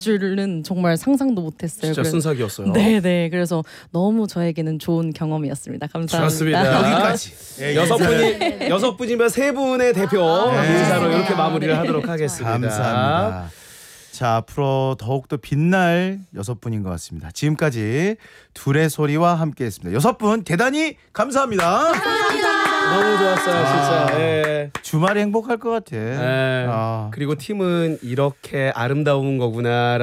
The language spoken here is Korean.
줄은 정말 상상도 못했어요. 진짜 순삭이었어요. 네네. 그래서 너무 저에게는 좋은 경험이었습니다. 감사합니다. 좋습니다. 여기까지. 예, 여섯 분이면 세 분의 대표 인사로 네. 이렇게 마무리를 네. 하도록 하겠습니다. 감사합니다. 자, 앞으로 더욱더 빛날 6분인 것 같습니다. 지금까지 둘의 소리와 함께했습니다. 6분 대단히 감사합니다. 너무 좋았어요, 진짜. 예. 주말이 행복할 것 같아. 예. 그리고 팀은 이렇게 아름다운 거구나.